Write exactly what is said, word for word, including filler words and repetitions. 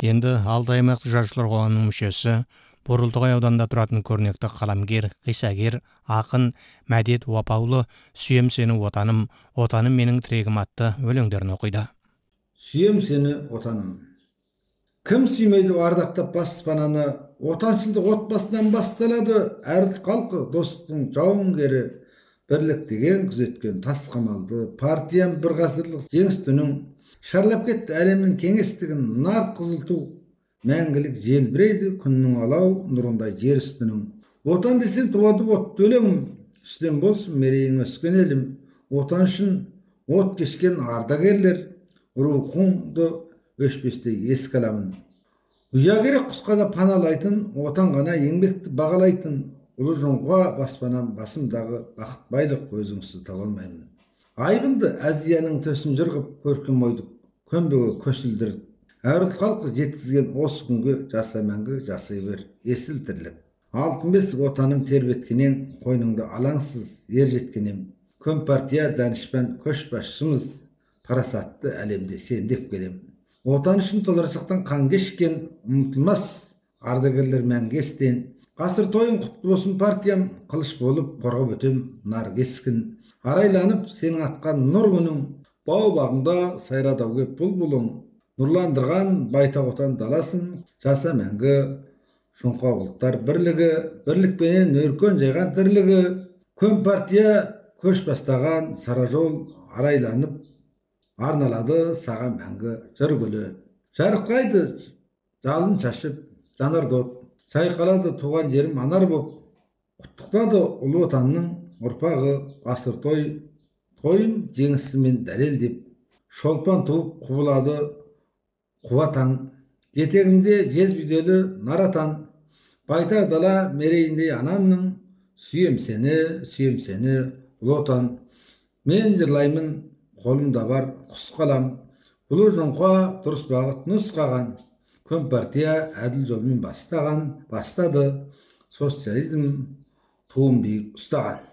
Енді Алтай аймақтық жазушылар қоғамының мүшесі, Борылдығай ауданында тұратын көрнекті қаламгер, қисагер, ақын Мәдет Уапаулы «Сүйем сені отаным, отаным менің тірегім» атты өлеңдерін оқиды. Сүйем сені отаным. Кім сүймейді ардақтап баспананы, отаншылдық отбасынан басталады, әр халқы достың жауынгері, бірлік деген күзеткен тас қамалды, партиям бір ғасырлық жеңістінің, шарлап кетті әлемнің кеңістігін, нарт қызылту, мәңгілік желбірейді күннің алау нұрындай жер үстінің. Отан десем туады отты өлеңім, үстем болсын мерейің өскен елім, отан үшін от кешкен ардагерлер, рухыңды өшпестей еске аламын. Ұя керек құсқада паналайтын, отан ғана еңбекті бағалайтын, ұлы жоңға баспанам басымдағы бақыт байлық өзіңсіз таба алмаймын. Айбынды Азияның төсін жырғып көркем ойдық, көмбеге көсілдіріп, әр ұлт халқы жеткізген осы күнге жаса мәңгі жасай бер есіл тірлік. Алтын бесік отаным тербеткенен, қойныңды алаңсыз ер жеткенем. Компартия данышпан көшбасшымыз, парасатты әлемде сен деп келем. Отан үшін толарсақтан қан кешкен, ұмытылмас ардагерлер мәңгі естен. Ғасыр тойын құтты болсын партиям, қылыш болып қорғап өтем нар кескін. Арайланып сенің атқан нұр күнің, бау бағында сайрадау кеп бұлбұлың. Нұрландырған байтақ отан даласын, жаса мәңгі жоңқа ұлттар бірлігі, бірлікпенен өркен жайған тірлігі. Компартия көш бастаған сара жол арайланып, арналады саған мәңгі жыр гүлі. Жарқырайды жалын шашып жанар дот, шайқалады туған жерім анар боп. Құттықтады ұлы отанның ұрпағы, ғасыр той, тойын жеңісімен дәлелдеп. Шолпан туып құбылады қуатаң, жетегімде жез-бүйделі наратан. Байтақ дала мерейіндей анамның, сүйем сені, сүйем сені ұлы отан. Мен жырлаймын, қолымда бар құс қалам, ұлы жоңқа дұрыс бағыт нұсқаған. Компартия әділ жолмен бастаған, бастады, социализм туын биік ұстаған.